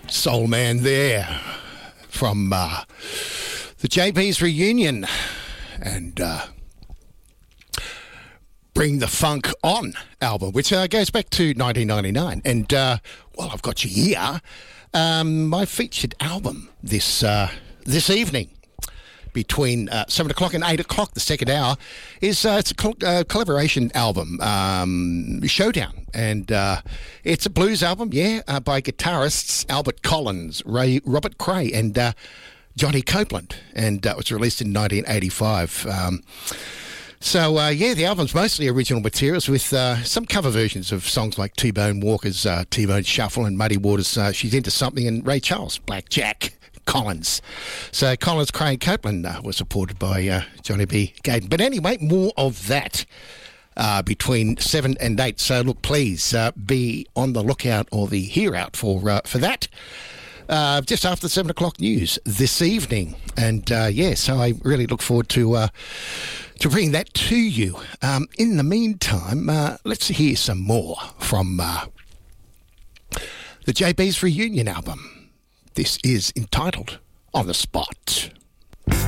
Soul Man there from the JB's Reunion and Bring the Funk On album, which goes back to 1999. And while I've got you here, my featured album this evening between 7 o'clock and 8 o'clock, the second hour, is it's a collaboration album, Showdown. And it's a blues album, by guitarists Albert Collins, Robert Cray, and Johnny Copeland. And it was released in 1985. The album's mostly original materials with some cover versions of songs like T-Bone Walker's T-Bone Shuffle and Muddy Waters' She's Into Something, and Ray Charles' Blackjack. Collins. So Collins, Cray and Copeland were supported by Johnny B. Gaden. But anyway, more of that between 7 and 8. So look, please be on the lookout or the hear out for that. Just after the 7 o'clock news this evening. And so I really look forward to bringing that to you. In the meantime, let's hear some more from the JB's Reunion album. This is entitled On the Spot.